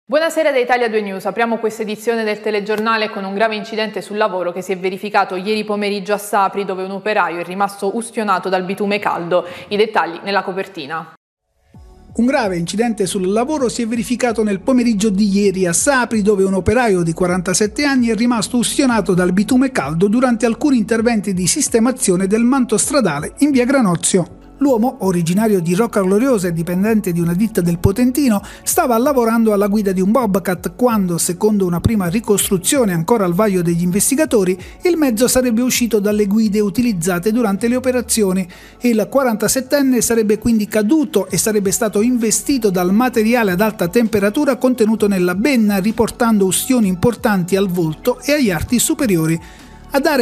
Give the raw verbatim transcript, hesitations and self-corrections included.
Buonasera da Italia due News, apriamo questa edizione del telegiornale con un grave incidente sul lavoro che si è verificato ieri pomeriggio a Sapri, dove un operaio è rimasto ustionato dal bitume caldo. I dettagli nella copertina. Un grave incidente sul lavoro si è verificato nel pomeriggio di ieri a Sapri, dove un operaio di quarantasette anni è rimasto ustionato dal bitume caldo durante alcuni interventi di sistemazione del manto stradale in via Granozio. L'uomo, originario di Rocca Gloriosa e dipendente di una ditta del Potentino, stava lavorando alla guida di un Bobcat quando, secondo una prima ricostruzione ancora al vaglio degli investigatori, il mezzo sarebbe uscito dalle guide utilizzate durante le operazioni. Il quarantasettenne sarebbe quindi caduto e sarebbe stato investito dal materiale ad alta temperatura contenuto nella benna, riportando ustioni importanti al volto e agli arti superiori. A dare